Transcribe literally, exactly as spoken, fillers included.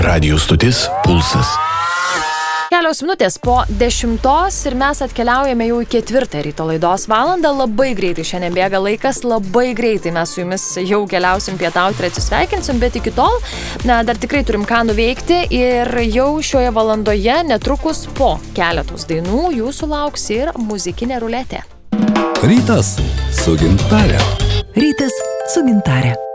Radio stotis Pulsas. Kelios minutės po dešimtos ir mes atkeliaujame jau į ketvirtą ryto laidos valandą. Labai greitai šiandien bėga laikas, labai greitai mes su jumis jau keliausim pietauti ir atsisveikinsim, bet iki tol na, dar tikrai turim ką nuveikti ir jau šioje valandoje netrukus po keletos dainų jūsų lauks ir muzikinė ruletė. Rytas su Gintare. Rytas su Gintare.